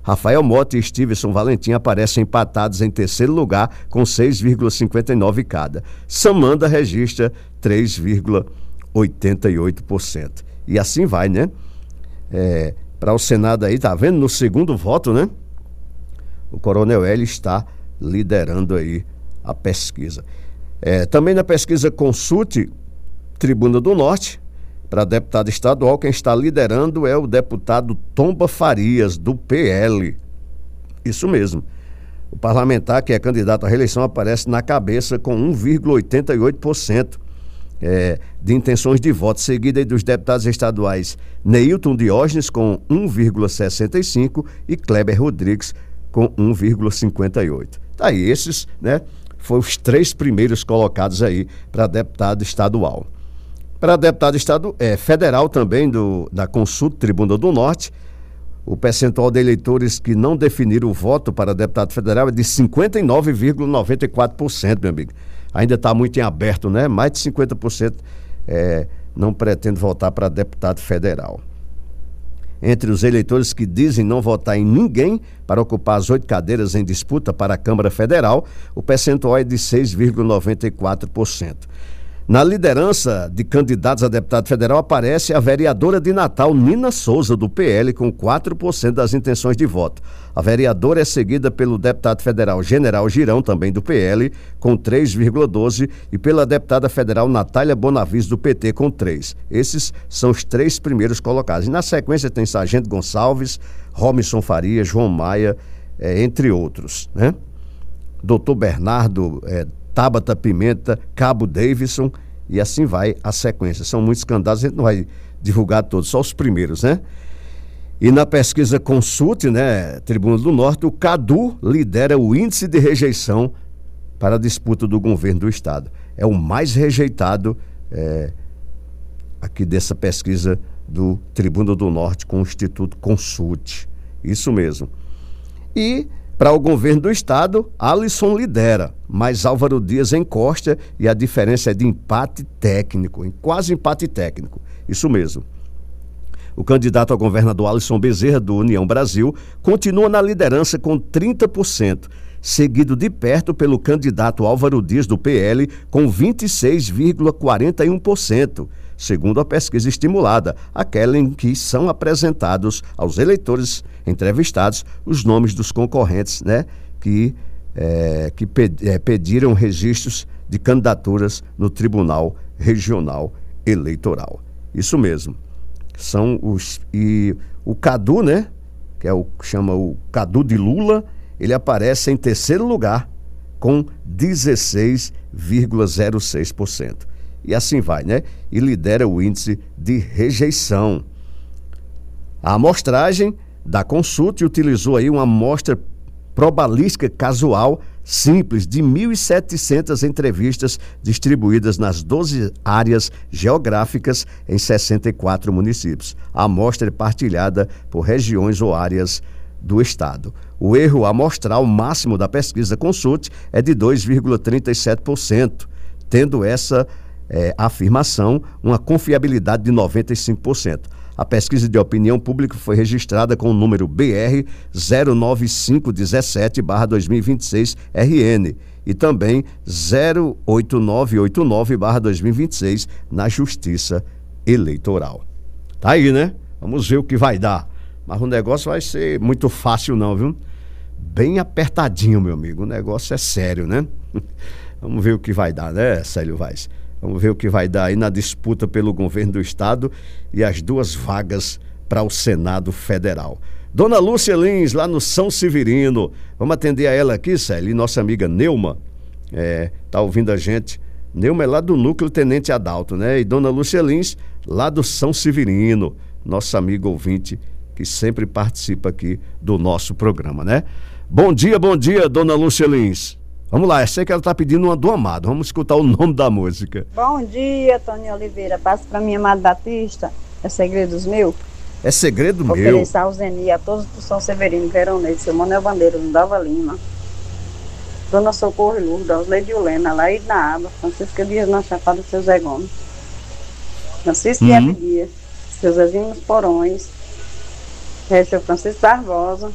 Rafael Mota e Stevenson Valentim aparecem empatados em terceiro lugar com 6,59 cada. Samanda registra 3,88%. E assim vai, né? Para o Senado aí, tá vendo? No segundo voto, né? O Coronel Hélio está liderando aí a pesquisa. Também na pesquisa Consulte Tribuna do Norte, para deputado estadual, quem está liderando é o deputado Tomba Farias, do PL. Isso mesmo. O parlamentar, que é candidato à reeleição, aparece na cabeça com 1,88% de intenções de voto, seguida aí dos deputados estaduais Neilton Diógenes com 1,65% e Kleber Rodrigues com 1,58%. Tá aí, esses, né, foram os 3 primeiros colocados aí para deputado estadual. Para deputado federal também da Consulta Tribuna do Norte, o percentual de eleitores que não definiram o voto para deputado federal é de 59,94%, meu amigo. Ainda está muito em aberto, né? Mais de 50% não pretende votar para deputado federal. Entre os eleitores que dizem não votar em ninguém para ocupar as 8 cadeiras em disputa para a Câmara Federal, o percentual é de 6,94%. Na liderança de candidatos a deputado federal aparece a vereadora de Natal, Nina Souza, do PL, com 4% das intenções de voto. A vereadora é seguida pelo deputado federal General Girão, também do PL, com 3,12%, e pela deputada federal Natália Bonavides, do PT, com 3%. Esses são os 3 primeiros colocados. E na sequência tem Sargento Gonçalves, Robinson Faria, João Maia, entre outros, né? Doutor Bernardo, Tabata Pimenta, Cabo Davidson, e assim vai a sequência. São muitos candidatos, a gente não vai divulgar todos, só os primeiros, né? E na pesquisa Consulte, né, Tribuna do Norte, o Cadu lidera o índice de rejeição para a disputa do governo do estado. É o mais rejeitado aqui dessa pesquisa do Tribuna do Norte com o Instituto Consulte. Isso mesmo. E para o governo do estado, Alisson lidera, mas Álvaro Dias encosta e a diferença é de empate técnico, quase empate técnico. Isso mesmo. O candidato a governador Alisson Bezerra, do União Brasil, continua na liderança com 30%, seguido de perto pelo candidato Álvaro Dias, do PL, com 26,41%. Segundo a pesquisa estimulada, aquela em que são apresentados aos eleitores entrevistados os nomes dos concorrentes, né, que pediram registros de candidaturas no Tribunal Regional Eleitoral. Isso mesmo. E o Cadu, né, que chama o Cadu de Lula, ele aparece em terceiro lugar com 16,06%. E assim vai, né? E lidera o índice de rejeição. A amostragem da Consulte utilizou aí uma amostra probabilística casual simples de 1.700 entrevistas distribuídas nas 12 áreas geográficas em 64 municípios. A amostra é partilhada por regiões ou áreas do estado. O erro amostral máximo da pesquisa Consulte é de 2,37%, tendo essa afirmação uma confiabilidade de 95%. A pesquisa de opinião pública foi registrada com o número BR 09517/2026 RN e também 08989/2026 na Justiça Eleitoral. Tá aí, né? Vamos ver o que vai dar. Mas o negócio vai ser muito fácil não, viu? Bem apertadinho, meu amigo. O negócio é sério, né? Vamos ver o que vai dar, né, Célio Vaz? Vamos ver o que vai dar aí na disputa pelo governo do estado e as 2 vagas para o Senado Federal. Dona Lúcia Lins, lá no São Severino. Vamos atender a ela aqui, Célio, e nossa amiga Neuma, tá ouvindo a gente. Neuma é lá do Núcleo Tenente Adalto, né? E Dona Lúcia Lins, lá do São Severino, nossa amiga ouvinte, que sempre participa aqui do nosso programa, né? Bom dia, Dona Lúcia Lins. Vamos lá, eu sei que ela está pedindo uma do Amado. Vamos escutar o nome da música. Bom dia, Tony Oliveira. Passa para minha amada Batista. É segredos meu? É segredo meu. Oferecer a Uzeni a todos do São Severino, Veronese, seu Manuel Bandeira, no Dalva Lima. Dona Socorro Lourdes, Osleide Ulena, Laíde na Aba, Francisca Dias na Chapada, seu Zé Gomes. Francisco Dias, seu Zezinho nos Porões. Seu Francisco Barbosa.